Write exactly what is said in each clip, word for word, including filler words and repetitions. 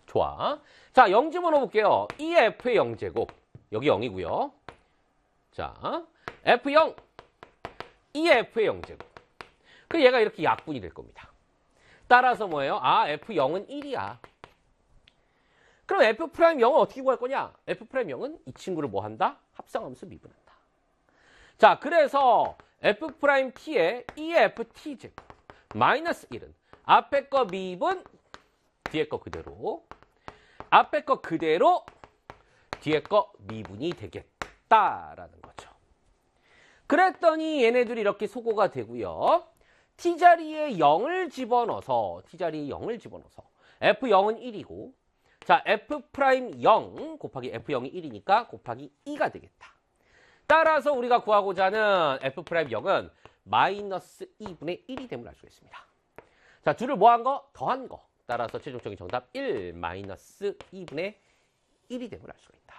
좋아. 자, 영 집어넣어볼게요. 이 에프의 영제곱. 여기 영이고요. 자, 에프 영, 이 에프의 영제곱. 그 얘가 이렇게 약분이 될 겁니다. 따라서 뭐예요? 아, 에프 영은 일이야. 그럼 에프 프라임 영은 어떻게 구할 거냐? 에프 프라임 영은 이 친구를 뭐 한다? 합성함수 미분한다. 자, 그래서 에프 프라임 t의 이 에프 티 제곱 마이너스 일은 앞에 거 미분, 뒤에 거 그대로. 앞에 거 그대로, 뒤에 거 미분이 되겠다라는 거죠. 그랬더니 얘네들이 이렇게 소거가 되고요. t자리에 영을 집어넣어서, t자리에 영을 집어넣어서 에프 영은 일이고, 자, F 프라임 영 곱하기 에프 영이 일이니까 곱하기 이가 되겠다. 따라서 우리가 구하고자 하는 F 프라임 영은 마이너스 이분의 일이 됨을 알 수가 있습니다. 자, 둘을 뭐 한 거? 더한 거. 따라서 최종적인 정답 일 마이너스 이분의 일이 됨을 알 수가 있다.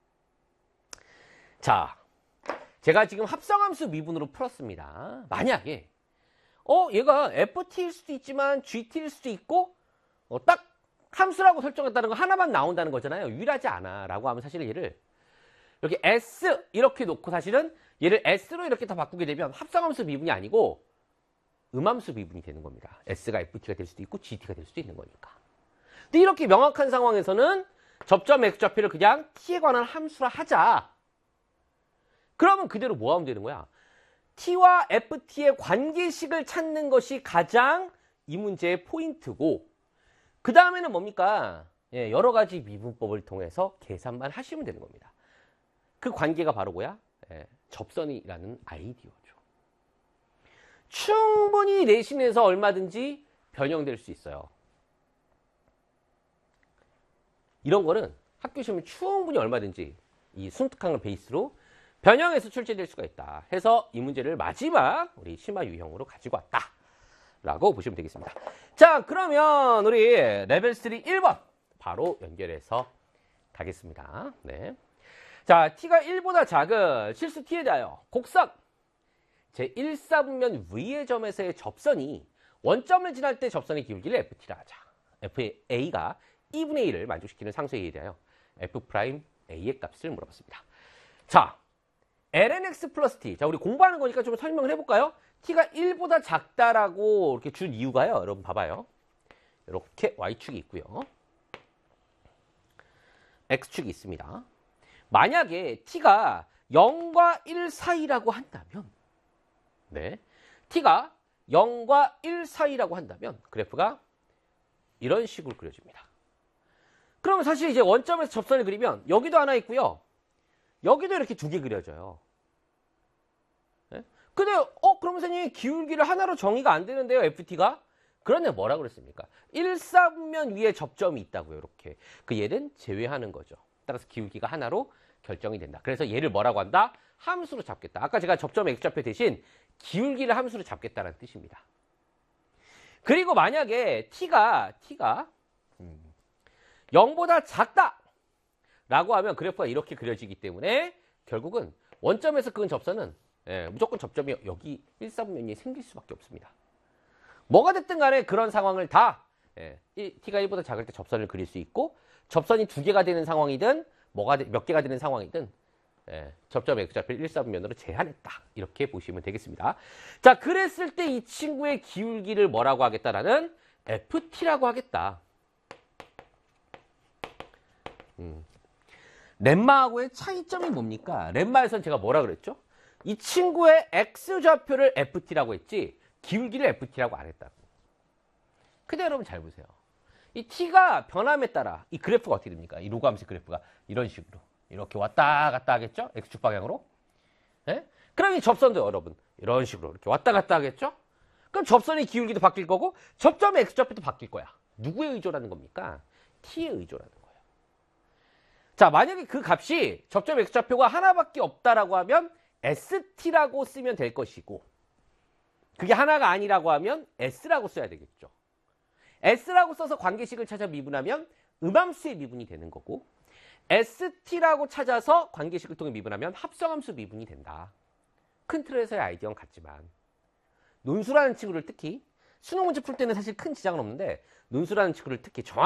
자, 제가 지금 합성함수 미분으로 풀었습니다. 만약에 어 얘가 에프티일 수도 있지만 지티일 수도 있고 어, 딱 함수라고 설정했다는 거 하나만 나온다는 거잖아요. 유일하지 않아 라고 하면 사실은 얘를 이렇게 S 이렇게 놓고 사실은 얘를 S로 이렇게 다 바꾸게 되면 합성함수 미분이 아니고 음함수 미분이 되는 겁니다. S가 에프티가 될 수도 있고 지티가 될 수도 있는 거니까. 근데 이렇게 명확한 상황에서는 접점 X좌표를 그냥 T에 관한 함수라 하자. 그러면 그대로 뭐 하면 되는 거야? T와 에프티의 관계식을 찾는 것이 가장 이 문제의 포인트고, 그 다음에는 뭡니까? 예, 여러 가지 미분법을 통해서 계산만 하시면 되는 겁니다. 그 관계가 바로 뭐야? 예, 접선이라는 아이디어죠. 충분히 내신에서 얼마든지 변형될 수 있어요. 이런 거는 학교 시험에 충분히 얼마든지 이 순특한 걸 베이스로 변형해서 출제될 수가 있다. 해서 이 문제를 마지막 우리 심화 유형으로 가지고 왔다. 라고 보시면 되겠습니다. 자, 그러면 우리 레벨 삼 일 번 바로 연결해서 가겠습니다. 네. 자, t가 일보다 작은 실수 t에 대하여 곡선 제일 사분면 위의 점에서의 접선이 원점을 지날 때 접선의 기울기를 에프티라 하자. 에프에이가 이분의 일을 만족시키는 상수에 의해 대하여 F'A의 값을 물어봤습니다. 자, 엘엔엑스 플러스 t. 자, 우리 공부하는 거니까 좀 설명을 해볼까요? t가 일보다 작다라고 이렇게 준 이유가요. 여러분 봐봐요. 이렇게 y축이 있고요. x축이 있습니다. 만약에 t가 영과 일 사이라고 한다면, 네, t가 영과 일 사이라고 한다면 그래프가 이런 식으로 그려집니다. 그러면 사실 이제 원점에서 접선을 그리면 여기도 하나 있고요. 여기도 이렇게 두 개 그려져요. 네? 근데 어 그러면 선생님 기울기를 하나로 정의가 안 되는데요, 에프티가? 그런데 뭐라 그랬습니까? 일 사분면 위에 접점이 있다고요, 이렇게. 그 얘는 제외하는 거죠. 따라서 기울기가 하나로 결정이 된다. 그래서 얘를 뭐라고 한다? 함수로 잡겠다. 아까 제가 접점 X좌표 대신 기울기를 함수로 잡겠다는 뜻입니다. 그리고 만약에 t가 t가 음, 영보다 작다 라고 하면 그래프가 이렇게 그려지기 때문에 결국은 원점에서 그은 접선은 예, 무조건 접점이 여기 일 사분면이 생길 수밖에 없습니다. 뭐가 됐든 간에 그런 상황을 다 예, t가 일보다 작을 때 접선을 그릴 수 있고, 접선이 두 개가 되는 상황이든 뭐가 몇 개가 되는 상황이든 예, 접점 X좌표를 일 사분면으로 제한했다. 이렇게 보시면 되겠습니다. 자, 그랬을 때 이 친구의 기울기를 뭐라고 하겠다라는 에프티라고 하겠다. 음. 렘마하고의 차이점이 뭡니까? 렘마에서는 제가 뭐라 그랬죠? 이 친구의 X좌표를 에프티라고 했지 기울기를 에프티라고 안 했다고. 근데 여러분 잘 보세요. 이 t가 변함에 따라 이 그래프가 어떻게 됩니까? 이 로그함수 그래프가 이런 식으로 이렇게 왔다 갔다 하겠죠? X축 방향으로. 네? 그럼 이 접선도 여러분 이런 식으로 이렇게 왔다 갔다 하겠죠? 그럼 접선의 기울기도 바뀔 거고 접점의 X좌표도 바뀔 거야. 누구의 의존하는 겁니까? t의 의존하는 거예요. 자, 만약에 그 값이 접점 X좌표가 하나밖에 없다라고 하면 에스티라고 쓰면 될 것이고, 그게 하나가 아니라고 하면 S라고 써야 되겠죠. S라고 써서 관계식을 찾아 미분하면 음함수의 미분이 되는 거고, 에스티라고 찾아서 관계식을 통해 미분하면 합성함수 미분이 된다. 큰 틀에서의 아이디어는 같지만 논수라는 친구를 특히 수능 문제 풀 때는 사실 큰 지장은 없는데 논수라는 친구를 특히 정확히